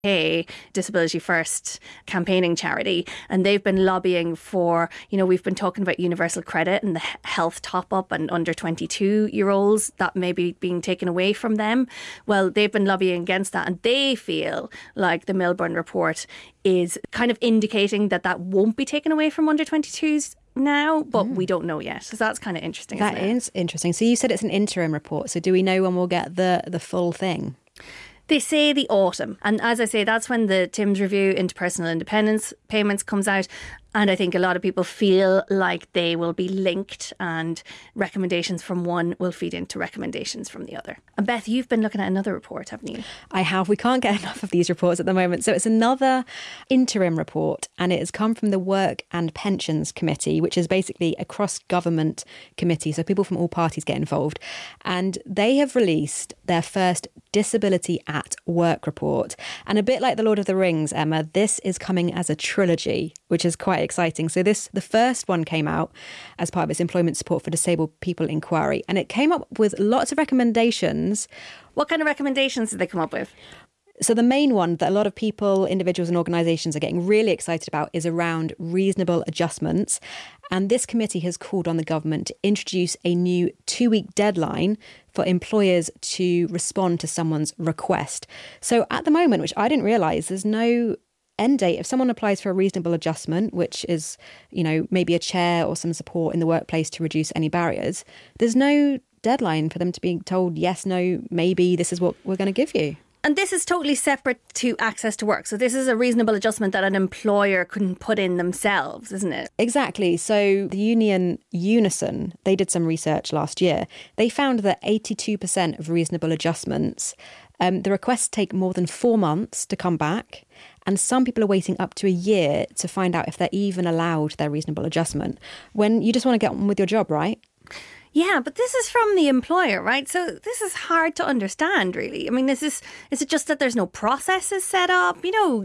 Hey, Disability First campaigning charity, and they've been lobbying for, we've been talking about universal credit and the health top up and under 22-year-olds that may be being taken away from them. Well, they've been lobbying against that, and they feel like the Milburn report is kind of indicating that won't be taken away from under 22s now, but we don't know yet. So that's kind of interesting. That is interesting. So you said it's an interim report. So do we know when we'll get the full thing? They say the autumn. And as I say, that's when the Timms review into personal independence payments comes out. And I think a lot of people feel like they will be linked and recommendations from one will feed into recommendations from the other. And Beth, you've been looking at another report, haven't you? I have. We can't get enough of these reports at the moment. So it's another interim report, and it has come from the Work and Pensions Committee, which is basically a cross-government committee. So people from all parties get involved. And they have released their first Disability at Work report. And a bit like The Lord of the Rings, Emma, this is coming as a trilogy, which is quite exciting. So the first one came out as part of its Employment Support for Disabled People inquiry, and it came up with lots of recommendations. What kind of recommendations did they come up with? So the main one that a lot of people, individuals and organisations are getting really excited about is around reasonable adjustments. And this committee has called on the government to introduce a new 2-week deadline for employers to respond to someone's request. So at the moment, which I didn't realise, there's no end date. If someone applies for a reasonable adjustment, which is, maybe a chair or some support in the workplace to reduce any barriers, there's no deadline for them to be told, yes, no, maybe this is what we're going to give you. And this is totally separate to access to work. So this is a reasonable adjustment that an employer couldn't put in themselves, isn't it? Exactly. So the union Unison, they did some research last year. They found that 82% of reasonable adjustments, the requests take more than 4 months to come back. And some people are waiting up to a year to find out if they're even allowed their reasonable adjustment, when you just want to get on with your job, right? Yeah, but this is from the employer, right? So this is hard to understand, really. I mean, is it just that there's no processes set up?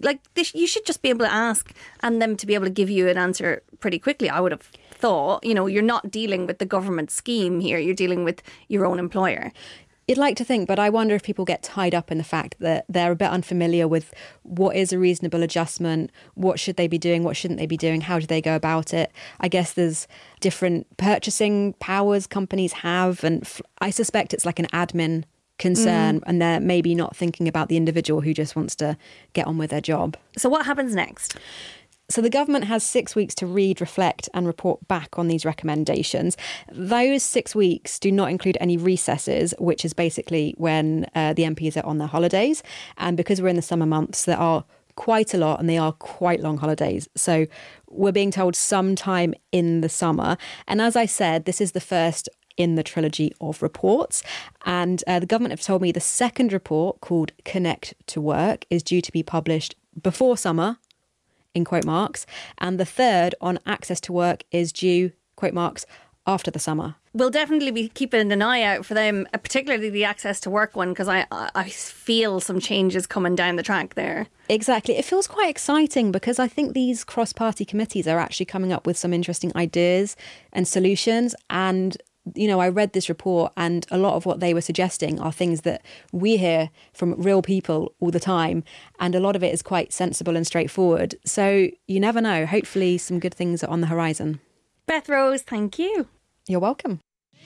You should just be able to ask and them to be able to give you an answer pretty quickly, I would have thought. You're not dealing with the government scheme here. You're dealing with your own employer. You'd like to think, but I wonder if people get tied up in the fact that they're a bit unfamiliar with what is a reasonable adjustment, what should they be doing, what shouldn't they be doing, how do they go about it. I guess there's different purchasing powers companies have, and I suspect it's like an admin concern, and they're maybe not thinking about the individual who just wants to get on with their job. So what happens next? So the government has 6 weeks to read, reflect and report back on these recommendations. Those 6 weeks do not include any recesses, which is basically when the MPs are on their holidays. And because we're in the summer months, there are quite a lot and they are quite long holidays. So we're being told sometime in the summer. And as I said, this is the first in the trilogy of reports. And the government have told me the second report, called Connect to Work, is due to be published before summer, in quote marks, and the third on access to work is due, quote marks, after the summer. We'll definitely be keeping an eye out for them, particularly the access to work one, because I feel some changes coming down the track there. Exactly. It feels quite exciting because I think these cross-party committees are actually coming up with some interesting ideas and solutions. And I read this report and a lot of what they were suggesting are things that we hear from real people all the time. And a lot of it is quite sensible and straightforward. So you never know. Hopefully some good things are on the horizon. Beth Rose, thank you. You're welcome.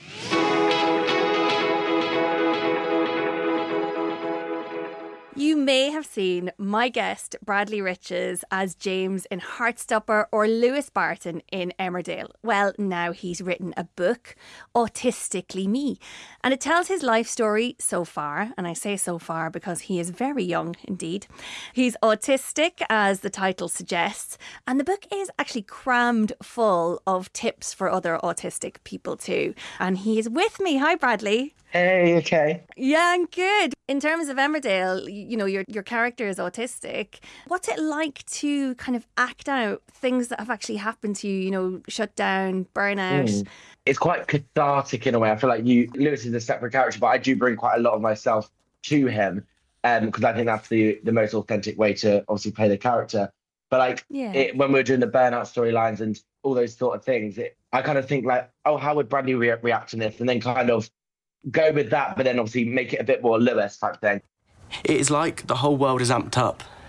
You may have seen my guest, Bradley Riches, as James in Heartstopper or Lewis Barton in Emmerdale. Well, now he's written a book, Autistically Me, and it tells his life story so far, and I say so far because he is very young indeed. He's autistic, as the title suggests, and the book is actually crammed full of tips for other autistic people too. And he is with me. Hi, Bradley. Hey, okay. Yeah, I'm good. In terms of Emmerdale, your character is autistic. What's it like to kind of act out things that have actually happened to you, shut down, burnout? It's quite cathartic in a way. I feel like Lewis is a separate character, but I do bring quite a lot of myself to him because I think that's the most authentic way to obviously play the character. But when we're doing the burnout storylines and all those sort of things, I kind of think like, oh, how would Bradley react to this? And then kind of go with that, but then obviously make it a bit more Lewis type thing. It is like the whole world is amped up.